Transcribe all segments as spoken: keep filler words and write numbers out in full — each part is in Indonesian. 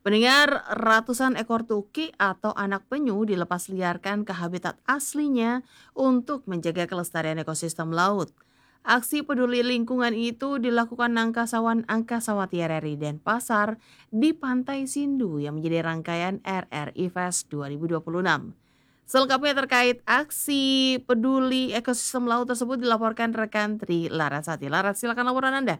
Pendengar, ratusan ekor tuki atau anak penyu dilepas liarkan ke habitat aslinya untuk menjaga kelestarian ekosistem laut. Aksi peduli lingkungan itu dilakukan angkasawan Angkasawati R R I Denpasar di Pantai Sindu yang menjadi rangkaian R R I Fest dua ribu dua puluh enam. Selengkapnya terkait aksi peduli ekosistem laut tersebut dilaporkan rekan Tri Larasati. Laras, silakan laporan Anda.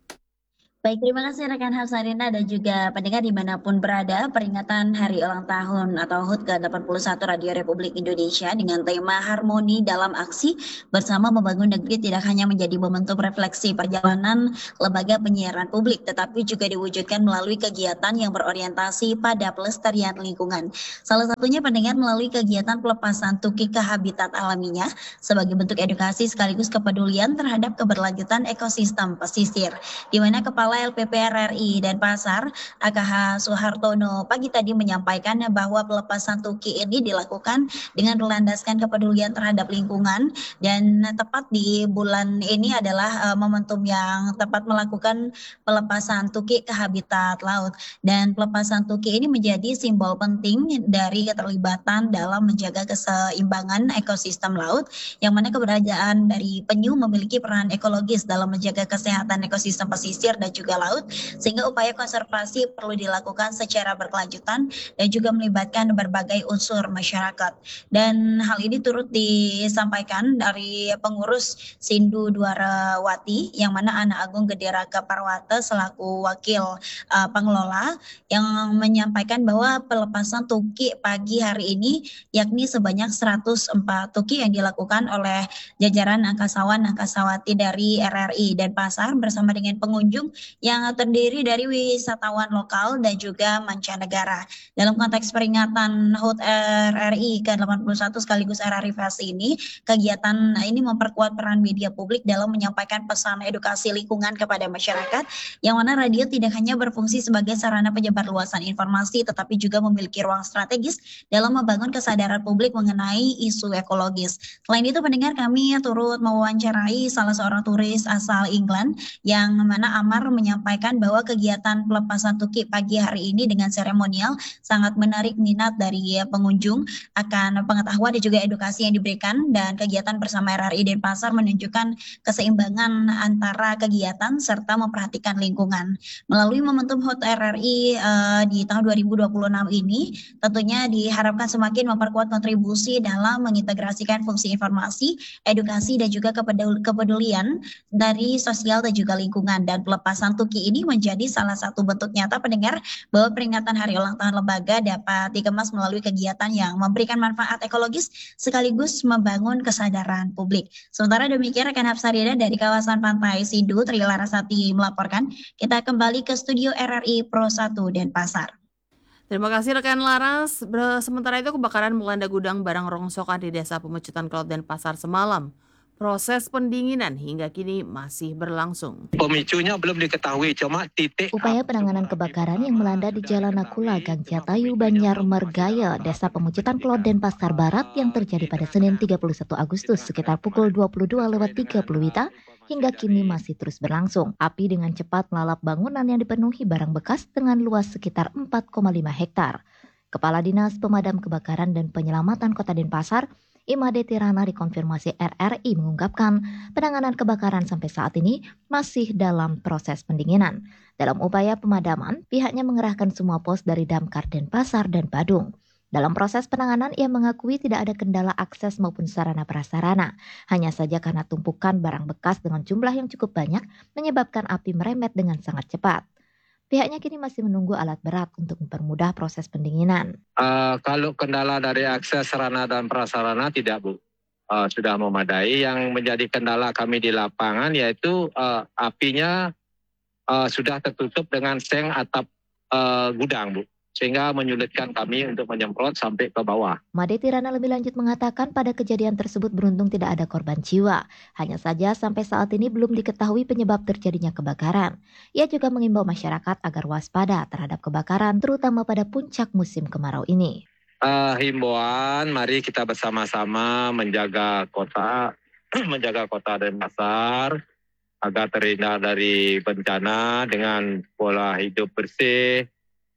Baik, terima kasih rekan Hafsarina dan juga pendengar dimanapun berada. Peringatan Hari Ulang Tahun atau H U T ke delapan puluh satu Radio Republik Indonesia dengan tema Harmoni dalam Aksi bersama membangun negeri tidak hanya menjadi momentum refleksi perjalanan lembaga penyiaran publik, tetapi juga diwujudkan melalui kegiatan yang berorientasi pada pelestarian lingkungan. Salah satunya pendengar melalui kegiatan pelepasan tuki ke habitat alaminya sebagai bentuk edukasi sekaligus kepedulian terhadap keberlanjutan ekosistem pesisir, di mana Kepala L P P R R I Denpasar, A K H Suhartono, pagi tadi menyampaikan bahwa pelepasan tuki ini dilakukan dengan berlandaskan kepedulian terhadap lingkungan dan tepat di bulan ini adalah uh, momentum yang tepat melakukan pelepasan tuki ke habitat laut, dan pelepasan tuki ini menjadi simbol penting dari keterlibatan dalam menjaga keseimbangan ekosistem laut, yang mana keberadaan dari penyu memiliki peran ekologis dalam menjaga kesehatan ekosistem pesisir dan juga laut, sehingga upaya konservasi perlu dilakukan secara berkelanjutan dan juga melibatkan berbagai unsur masyarakat. Dan hal ini turut disampaikan dari pengurus Sindu Dwarawati, yang mana Ana Agung Gederaka Parwata selaku wakil uh, pengelola, yang menyampaikan bahwa pelepasan tuki pagi hari ini yakni sebanyak seratus empat tuki yang dilakukan oleh jajaran angkasawan angkasawati dari R R I Denpasar bersama dengan pengunjung yang terdiri dari wisatawan lokal dan juga mancanegara. Dalam konteks peringatan H U T R R I ke delapan puluh satu sekaligus R R I Fest ini, kegiatan ini memperkuat peran media publik dalam menyampaikan pesan edukasi lingkungan kepada masyarakat, yang mana radio tidak hanya berfungsi sebagai sarana penyebar luasan informasi, tetapi juga memiliki ruang strategis dalam membangun kesadaran publik mengenai isu ekologis. Selain itu, pendengar, kami turut mewawancarai salah seorang turis asal England, yang mana Amar menyampaikan bahwa kegiatan pelepasan tuki pagi hari ini dengan seremonial sangat menarik minat dari pengunjung akan pengetahuan dan juga edukasi yang diberikan, dan kegiatan bersama R R I Denpasar menunjukkan keseimbangan antara kegiatan serta memperhatikan lingkungan. Melalui momentum H U T R R I uh, di tahun dua ribu dua puluh enam ini, tentunya diharapkan semakin memperkuat kontribusi dalam mengintegrasikan fungsi informasi, edukasi, dan juga kepedulian dari sosial dan juga lingkungan. Dan pelepasan tuki ini menjadi salah satu bentuk nyata, pendengar, bahwa peringatan Hari Ulang Tahun Lembaga dapat dikemas melalui kegiatan yang memberikan manfaat ekologis sekaligus membangun kesadaran publik. Sementara demikian, rekan Hafsarina dari kawasan Pantai Sindu, Tri Larasati melaporkan. Kita kembali ke studio R R I Pro satu Denpasar. Terima kasih rekan Laras. Sementara itu kebakaran melanda gudang barang rongsokan di Desa Pemecutan Kelot Denpasar semalam. Proses pendinginan hingga kini masih berlangsung. Pemicunya belum diketahui, cuma titik. Upaya penanganan kebakaran yang melanda di Jalan Nakula, Gang Jatayu, Banjar Mergaya, Desa Pemecutan Kelot Denpasar Barat yang terjadi pada Senin tiga puluh satu Agustus sekitar pukul dua puluh dua lewat tiga puluh WITA hingga kini masih terus berlangsung. Api dengan cepat melalap bangunan yang dipenuhi barang bekas dengan luas sekitar empat koma lima hektar. Kepala Dinas Pemadam Kebakaran dan Penyelamatan Kota Denpasar, Imade Tirana, dikonfirmasi R R I mengungkapkan penanganan kebakaran sampai saat ini masih dalam proses pendinginan. Dalam upaya pemadaman, pihaknya mengerahkan semua pos dari Damkar Denpasar dan Badung. Dalam proses penanganan, ia mengakui tidak ada kendala akses maupun sarana prasarana. Hanya saja karena tumpukan barang bekas dengan jumlah yang cukup banyak menyebabkan api merembet dengan sangat cepat. Pihaknya kini masih menunggu alat berat untuk mempermudah proses pendinginan. Uh, kalau kendala dari akses sarana dan prasarana tidak, Bu. Uh, sudah memadai. Yang menjadi kendala kami di lapangan yaitu uh, apinya uh, sudah tertutup dengan seng atap uh, gudang, Bu. Sehingga menyulitkan kami untuk menyemprot sampai ke bawah. Made Tirana lebih lanjut mengatakan pada kejadian tersebut beruntung tidak ada korban jiwa. Hanya saja sampai saat ini belum diketahui penyebab terjadinya kebakaran. Ia juga mengimbau masyarakat agar waspada terhadap kebakaran, terutama pada puncak musim kemarau ini. Uh, himbauan, mari kita bersama-sama menjaga kota, menjaga kota Denpasar agar terhindar dari bencana dengan pola hidup bersih,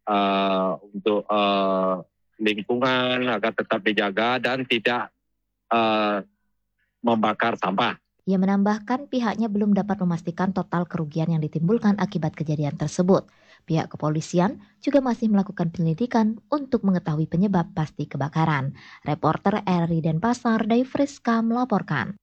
eh, untuk eh, lingkungan agar tetap dijaga dan tidak eh, membakar sampah. Ia menambahkan pihaknya belum dapat memastikan total kerugian yang ditimbulkan akibat kejadian tersebut. Pihak kepolisian juga masih melakukan penyelidikan untuk mengetahui penyebab pasti kebakaran. Reporter R R I Denpasar, Dayfriska melaporkan.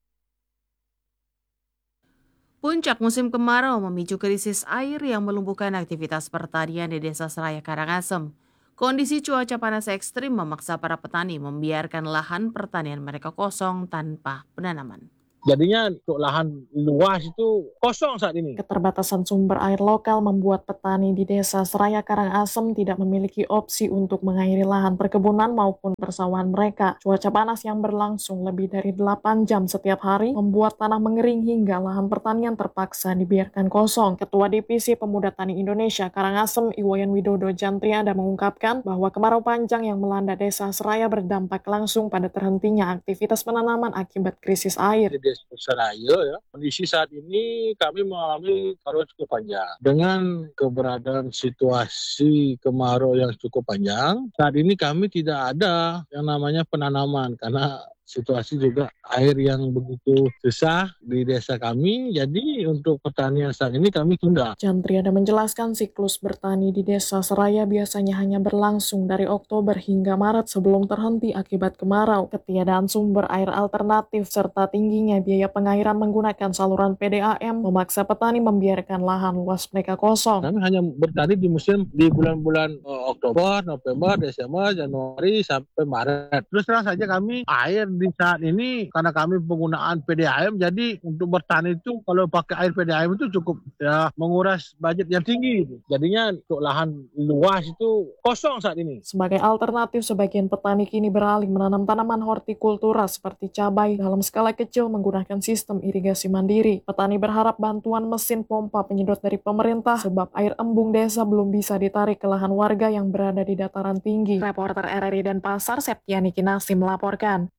Puncak musim kemarau memicu krisis air yang melumpuhkan aktivitas pertanian di Desa Seraya Karangasem. Kondisi cuaca panas ekstrim memaksa para petani membiarkan lahan pertanian mereka kosong tanpa penanaman. Jadinya untuk lahan luas itu kosong saat ini. Keterbatasan sumber air lokal membuat petani di Desa Seraya Karangasem tidak memiliki opsi untuk mengairi lahan perkebunan maupun persawahan mereka. Cuaca panas yang berlangsung lebih dari delapan jam setiap hari membuat tanah mengering hingga lahan pertanian terpaksa dibiarkan kosong. Ketua Divisi Pemuda Tani Indonesia Karangasem, Iwayan Widodo Jantriada mengungkapkan bahwa kemarau panjang yang melanda Desa Seraya berdampak langsung pada terhentinya aktivitas penanaman akibat krisis air. Desa Seraya ya, kondisi saat ini kami mengalami kemarau cukup panjang. Dengan keberadaan situasi kemarau yang cukup panjang, saat ini kami tidak ada yang namanya penanaman karena situasi juga air yang begitu susah di desa kami, jadi untuk pertanian saat ini kami tunda. Jantriada menjelaskan siklus bertani di Desa Seraya biasanya hanya berlangsung dari Oktober hingga Maret sebelum terhenti akibat kemarau. Ketiadaan sumber air alternatif serta tingginya biaya pengairan menggunakan saluran P D A M memaksa petani membiarkan lahan luas mereka kosong. Kami hanya bertani di musim di bulan-bulan uh, Oktober, November, Desember, Januari sampai Maret. Terus terang saja kami air di saat ini karena kami penggunaan P D A M, jadi untuk bertani itu kalau pakai air P D A M itu cukup ya menguras budget yang tinggi. Jadinya untuk lahan luas itu kosong saat ini. Sebagai alternatif, sebagian petani kini beralih menanam tanaman hortikultura seperti cabai dalam skala kecil menggunakan sistem irigasi mandiri. Petani berharap bantuan mesin pompa penyedot dari pemerintah sebab air embung desa belum bisa ditarik ke lahan warga yang berada di dataran tinggi. Reporter R R I Denpasar, Septiani Kinasi melaporkan.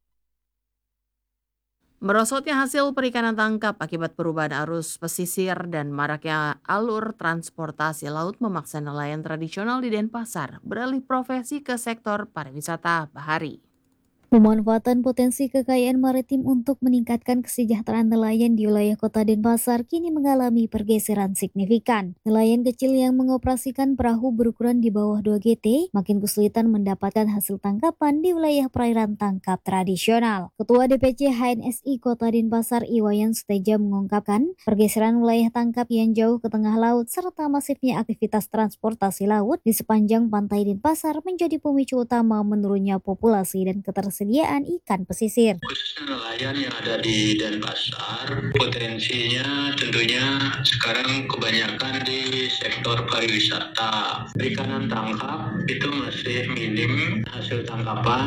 Merosotnya hasil perikanan tangkap akibat perubahan arus pesisir dan maraknya alur transportasi laut memaksa nelayan tradisional di Denpasar beralih profesi ke sektor pariwisata bahari. Pemanfaatan potensi kekayaan maritim untuk meningkatkan kesejahteraan nelayan di wilayah kota Denpasar kini mengalami pergeseran signifikan. Nelayan kecil yang mengoperasikan perahu berukuran di bawah dua G T makin kesulitan mendapatkan hasil tangkapan di wilayah perairan tangkap tradisional. Ketua D P C H N S I Kota Denpasar Iwayan Suteja mengungkapkan pergeseran wilayah tangkap yang jauh ke tengah laut serta masifnya aktivitas transportasi laut di sepanjang pantai Denpasar menjadi pemicu utama menurunnya populasi dan ketersediaan Persediaan ikan pesisir. Khususnya nelayan yang ada di Denpasar, potensinya tentunya sekarang kebanyakan di sektor pariwisata. Perikanan tangkap itu masih minim hasil tangkapan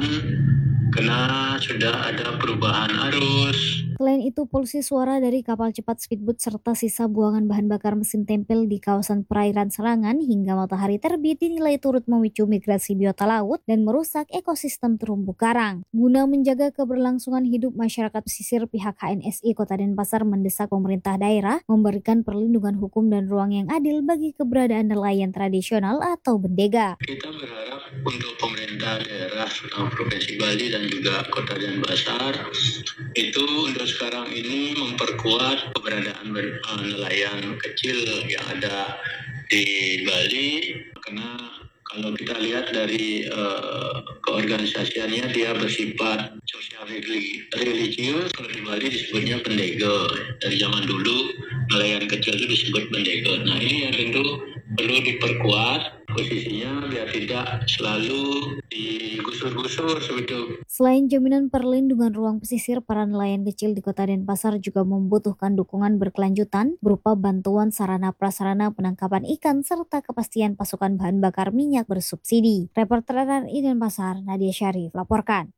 karena sudah ada perubahan arus. Selain itu, polusi suara dari kapal cepat speedboat serta sisa buangan bahan bakar mesin tempel di kawasan perairan serangan hingga matahari terbit dinilai turut memicu migrasi biota laut dan merusak ekosistem terumbu karang. Guna menjaga keberlangsungan hidup masyarakat pesisir, pihak H N S I Kota Denpasar mendesak pemerintah daerah memberikan perlindungan hukum dan ruang yang adil bagi keberadaan nelayan tradisional atau bendega. Kita berharap untuk pemerintah daerah Provinsi Bali dan juga Kota Denpasar itu untuk sekarang ini memperkuat keberadaan uh, nelayan kecil yang ada di Bali, karena kalau kita lihat dari uh, keorganisasiannya dia bersifat sosial religius. Kalau di Bali disebutnya pendego. Dari zaman dulu nelayan kecil itu disebut pendego. Nah ini yang tentu perlu diperkuat posisinya biar tidak selalu digusur-gusur seperti. Selain jaminan perlindungan ruang pesisir, para nelayan kecil di Kota Denpasar juga membutuhkan dukungan berkelanjutan berupa bantuan sarana prasarana penangkapan ikan serta kepastian pasokan bahan bakar minyak bersubsidi. Reporter R R I Denpasar, Nadia Syarif, laporkan.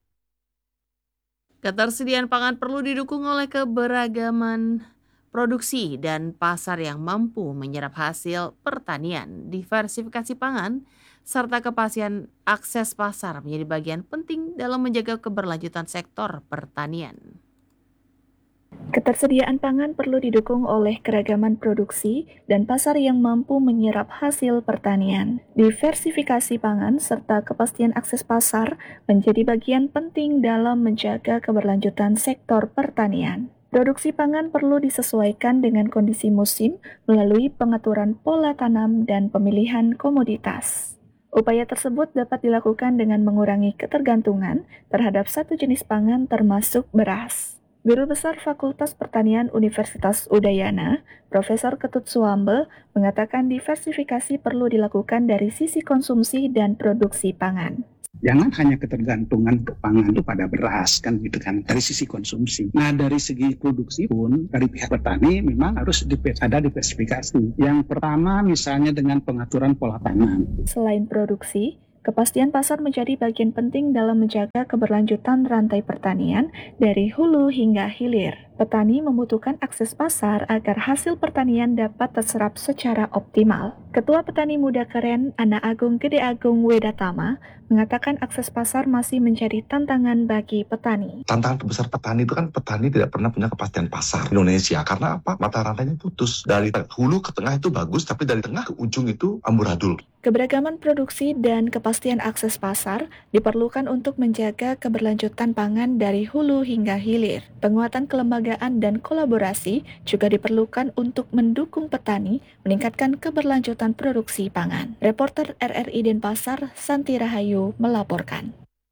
Ketersediaan pangan perlu didukung oleh keberagaman produksi dan pasar yang mampu menyerap hasil pertanian. Diversifikasi pangan serta kepastian akses pasar menjadi bagian penting dalam menjaga keberlanjutan sektor pertanian. Ketersediaan pangan perlu didukung oleh keragaman produksi dan pasar yang mampu menyerap hasil pertanian. Diversifikasi pangan serta kepastian akses pasar menjadi bagian penting dalam menjaga keberlanjutan sektor pertanian. Produksi pangan perlu disesuaikan dengan kondisi musim melalui pengaturan pola tanam dan pemilihan komoditas. Upaya tersebut dapat dilakukan dengan mengurangi ketergantungan terhadap satu jenis pangan termasuk beras. Guru Besar Fakultas Pertanian Universitas Udayana, Profesor Ketut Suambe, mengatakan diversifikasi perlu dilakukan dari sisi konsumsi dan produksi pangan. Jangan hanya ketergantungan untuk pangan itu pada beras kan gitu kan dari sisi konsumsi. Nah dari segi produksi pun dari pihak petani memang harus ada diversifikasi. Yang pertama misalnya dengan pengaturan pola tanam. Selain produksi, kepastian pasar menjadi bagian penting dalam menjaga keberlanjutan rantai pertanian dari hulu hingga hilir. Petani membutuhkan akses pasar agar hasil pertanian dapat terserap secara optimal. Ketua Petani Muda Keren, Ana Agung Gede Agung Wedatama, mengatakan akses pasar masih menjadi tantangan bagi petani. Tantangan terbesar petani itu kan petani tidak pernah punya kepastian pasar di Indonesia. Karena apa? Mata rantainya putus. Dari hulu ke tengah itu bagus, tapi dari tengah ke ujung itu amburadul. Keberagaman produksi dan kepastian akses pasar diperlukan untuk menjaga keberlanjutan pangan dari hulu hingga hilir. Penguatan kelembagaan dan kolaborasi juga diperlukan untuk mendukung petani meningkatkan keberlanjutan produksi pangan. Reporter R R I Denpasar, Santi Rahayu melaporkan.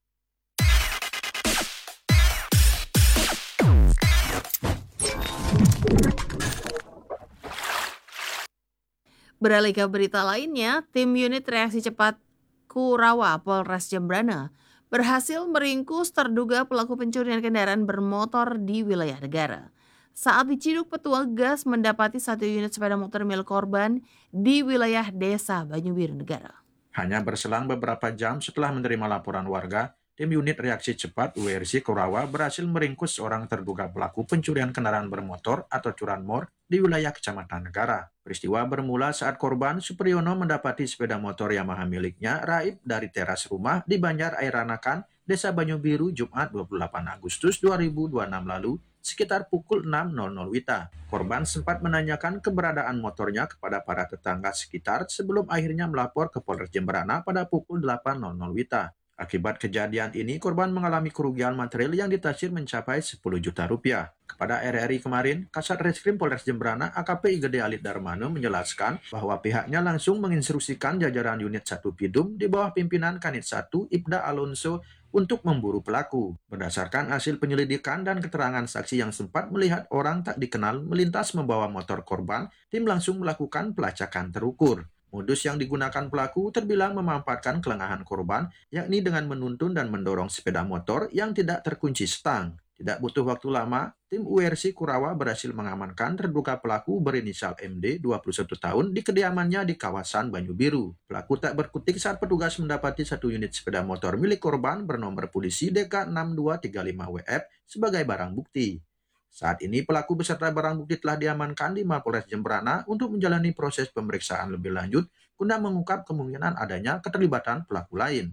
Beralih ke berita lainnya, tim unit reaksi cepat Kurawa Polres Jembrana berhasil meringkus terduga pelaku pencurian kendaraan bermotor di wilayah negara. Saat diciduk, petugas mendapati satu unit sepeda motor milik korban di wilayah Desa Banyubiru Negara. Hanya berselang beberapa jam setelah menerima laporan warga, tim unit reaksi cepat U R C Kurawa berhasil meringkus seorang terduga pelaku pencurian kendaraan bermotor atau curanmor di wilayah Kecamatan Negara. Peristiwa bermula saat korban Supriyono mendapati sepeda motor Yamaha miliknya raib dari teras rumah di Banjar Airanakan, Desa Banyubiru, Jumat dua puluh delapan Agustus dua ribu dua puluh enam lalu, sekitar pukul enam nol nol W I T A. Korban sempat menanyakan keberadaan motornya kepada para tetangga sekitar sebelum akhirnya melapor ke Polres Jembrana pada pukul delapan nol nol W I T A. Akibat kejadian ini, korban mengalami kerugian material yang ditaksir mencapai sepuluh juta rupiah. Kepada R R I kemarin, Kasat Reskrim Polres Jembrana A K P I Gede Alit Darmano menjelaskan bahwa pihaknya langsung menginstruksikan jajaran unit satu Pidum di bawah pimpinan Kanit satu Ibda Alonso untuk memburu pelaku. Berdasarkan hasil penyelidikan dan keterangan saksi yang sempat melihat orang tak dikenal melintas membawa motor korban, tim langsung melakukan pelacakan terukur. Modus yang digunakan pelaku terbilang memanfaatkan kelengahan korban, yakni dengan menuntun dan mendorong sepeda motor yang tidak terkunci stang. Tidak butuh waktu lama, tim U R C Kurawa berhasil mengamankan terduga pelaku berinisial M D, dua puluh satu tahun, di kediamannya di kawasan Banyubiru. Pelaku tak berkutik saat petugas mendapati satu unit sepeda motor milik korban bernomor polisi D K enam dua tiga lima W F sebagai barang bukti. Saat ini pelaku beserta barang bukti telah diamankan di Mapolres Jembrana untuk menjalani proses pemeriksaan lebih lanjut guna mengungkap kemungkinan adanya keterlibatan pelaku lain.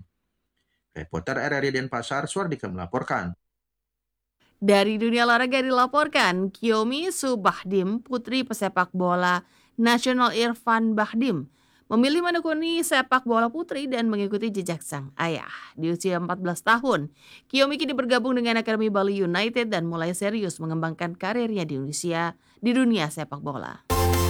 Reporter R R I Denpasar, Suardika melaporkan. Dari dunia olahraga dilaporkan, Kiyomi Subahdim, putri pesepak bola nasional Irfan Bahdim, memilih menekuni sepak bola putri dan mengikuti jejak sang ayah. Di usia empat belas tahun, Kiyomi kini bergabung dengan Akademi Bali United dan mulai serius mengembangkan karirnya di Indonesia di dunia sepak bola.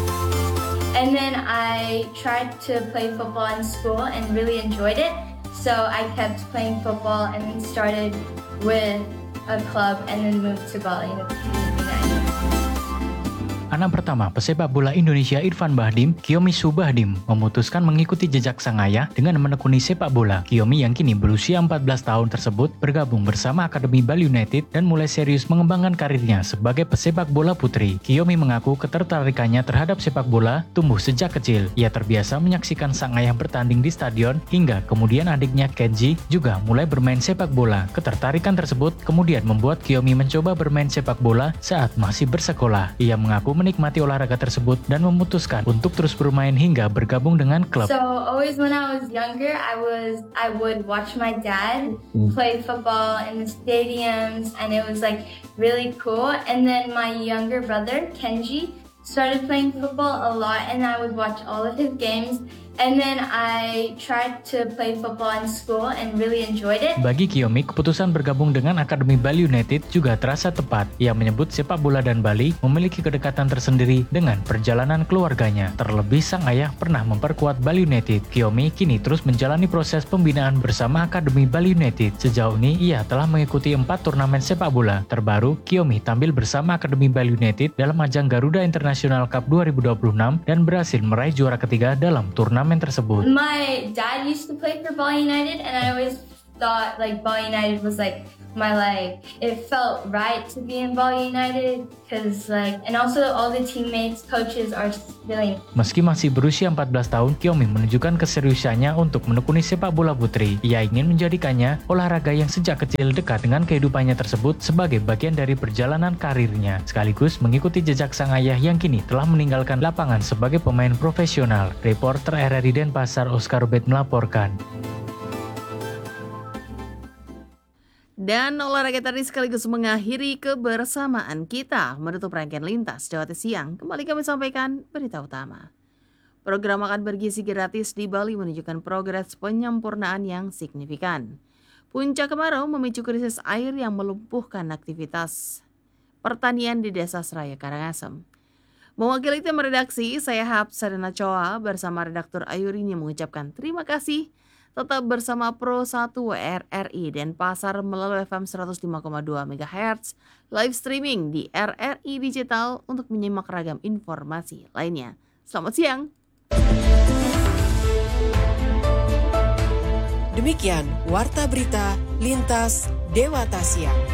And then I tried to play football in school and really enjoyed it. So I kept playing football and then started with a club and then moved to Bali United. Anak pertama pesepak bola Indonesia Irfan Bahdim, Kiyomi Subahdim, memutuskan mengikuti jejak sang ayah dengan menekuni sepak bola. Kiyomi yang kini berusia empat belas tahun tersebut bergabung bersama Akademi Bali United dan mulai serius mengembangkan karirnya sebagai pesepak bola putri. Kiyomi mengaku ketertarikannya terhadap sepak bola tumbuh sejak kecil. Ia terbiasa menyaksikan sang ayah bertanding di stadion hingga kemudian adiknya Kenji juga mulai bermain sepak bola. Ketertarikan tersebut kemudian membuat Kiyomi mencoba bermain sepak bola saat masih bersekolah. Ia mengaku menikmati menikmati olahraga tersebut dan memutuskan untuk terus bermain hingga bergabung dengan klub. So always when I was younger, I was I would watch my dad play football in the stadiums, and it was like really cool. And then my younger brother Kenji started playing football a lot, and I would watch all of his games. And then I tried to play football in school and really enjoyed it. Bagi Kiyomi, keputusan bergabung dengan Akademi Bali United juga terasa tepat. Ia menyebut sepak bola dan Bali memiliki kedekatan tersendiri dengan perjalanan keluarganya. Terlebih sang ayah pernah memperkuat Bali United. Kiyomi kini terus menjalani proses pembinaan bersama Akademi Bali United. Sejauh ini ia telah mengikuti empat turnamen sepak bola. Terbaru, Kiyomi tampil bersama Akademi Bali United dalam ajang Garuda International Cup dua ribu dua puluh enam dan berhasil meraih juara ketiga dalam turnamen tersebut. My dad used to play for Bali United, and I always thought like Bali United was like my like it felt right to be in Bali United because like and also all the teammates, coaches are really. Meski masih berusia empat belas tahun, Kiyomi menunjukkan keseriusannya untuk menekuni sepak bola putri. Ia ingin menjadikannya olahraga yang sejak kecil dekat dengan kehidupannya tersebut sebagai bagian dari perjalanan karirnya, sekaligus mengikuti jejak sang ayah yang kini telah meninggalkan lapangan sebagai pemain profesional. Reporter R R I Denpasar Oscar Ubed melaporkan. Dan olahraga tadi sekaligus mengakhiri kebersamaan kita menutup rangkaian Lintas Jawa Siang. Kembali kami sampaikan berita utama. Program akan bergizi gratis di Bali menunjukkan progres penyempurnaan yang signifikan. Puncak kemarau memicu krisis air yang melumpuhkan aktivitas pertanian di Desa Seraya Karangasem. Mewakili tim redaksi, saya Hapsarina Choa bersama redaktur Ayurini mengucapkan terima kasih. Tetap bersama Pro satu W R R I Denpasar melalui F M seratus lima koma dua megahertz, live streaming di R R I Digital untuk menyimak ragam informasi lainnya. Selamat siang. Demikian Warta Berita Lintas Dewata Siang.